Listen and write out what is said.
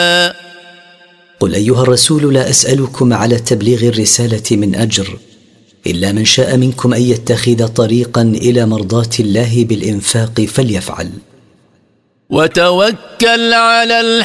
قل أيها الرسول لا أسألكم على تبليغ الرسالة من أجر، إلا من شاء منكم أن يتخذ طريقا إلى مرضاة الله بالإنفاق فليفعل. وتوكل على